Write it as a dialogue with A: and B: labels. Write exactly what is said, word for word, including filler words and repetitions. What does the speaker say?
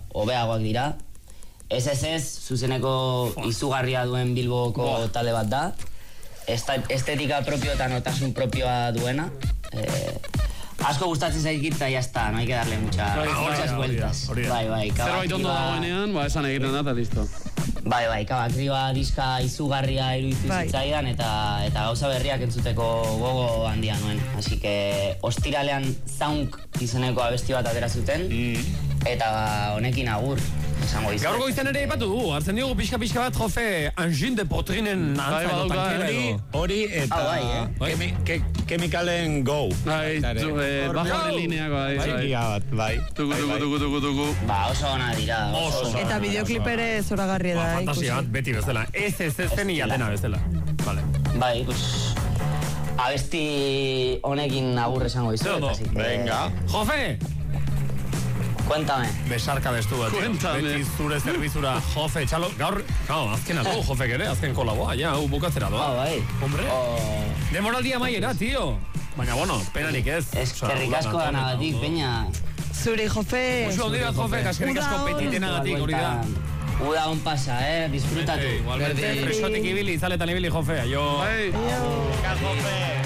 A: hobeagoak dira. Ez ez ez, zuzeneko izugarria duen Bilboko talde bat da. Estetika propio eta notasun propioa duena. Asko gustatzen zaizkit eta jazta, no hay que darle mucha, muchas vueltas. Bai, bai,
B: zerbait ondo dagoenean, ba, esan egiten da, eta listo.
A: Bai, bai, Kabakriba diska izugarria iruditu zitzaidan eta eta gauza berriak entzuteko gogo handia nuen. Así que ostiralean Zaunk izeneko abesti bat atera zuten eta honekin agur.
C: Gaur goizten ere ipatu dugu, hartzen diogu pixka-pixka bat Jofe Angin de Potrinen antza edo
D: hori eta Kemikalen Go.
B: Bajo de lineako,
D: bai.
B: Tuku, tuku, tuku, tuku, tuku.
A: Ba, oso ona dira.
E: Eta videoklip ere zoragarria da.
C: Fantasia bat, beti bezala. Ez ez ez zen iatena bezala.
A: Bai, pues... abesti honekin agur esango izu.
D: Venga.
C: Jofe!
A: Cuéntame.
C: Besarka bestu bat.
B: Cuéntame.
C: Beti zure zerbizura, Jofe, txalo, gaur, no, azken algo, Jofe ere, azken kolaboa, ja, hau bukatzera doa.
A: Ah, bai.
C: Hombre, demoraldia maiera, tío. Baina, bueno, penarik ez.
A: Eskerrik asko danagatik, peña.
E: Zuri, Jofe.
C: Musu handi bat, Jofe, eskerrik asko petitenagatik, hori da.
A: Uda on pasa, eh, disfrutatu.
C: Igualmente, fresotik ibili, izaletan ibili, Jofe, aio.
B: Bai.
D: Jofe.